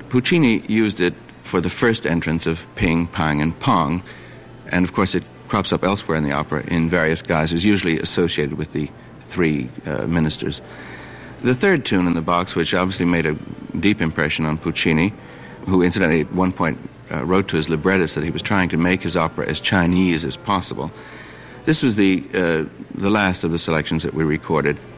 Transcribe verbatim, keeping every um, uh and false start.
Puccini used it for the first entrance of Ping, Pang, and Pong, and of course it crops up elsewhere in the opera in various guises, usually associated with the three uh, ministers. The third tune in the box, which obviously made a deep impression on Puccini, who incidentally at one point uh, wrote to his librettist that he was trying to make his opera as Chinese as possible. This was the uh, the last of the selections that we recorded.